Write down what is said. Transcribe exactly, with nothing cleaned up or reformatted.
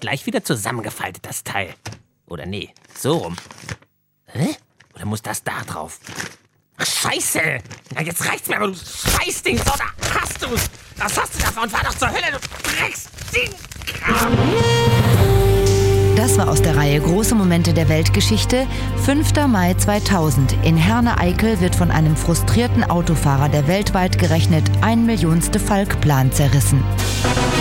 gleich wieder zusammengefaltet, das Teil. Oder nee, so rum. Hä? Oder muss das da drauf? Ach, Scheiße! Na, jetzt reicht's mir, aber du Scheißding! So, da hast du's! Was hast du davon? Fahr doch zur Hölle, du Drecksding! Das war aus der Reihe Große Momente der Weltgeschichte. fünfter Mai zweitausend. In Herne-Eickel wird von einem frustrierten Autofahrer der weltweit gerechnet ein Millionste Falkplan zerrissen.